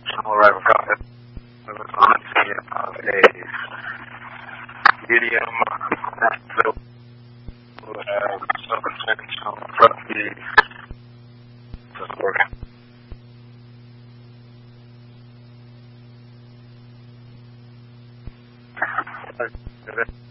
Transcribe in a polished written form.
All right, brother. Let's see a medium so circumstantial property disorder.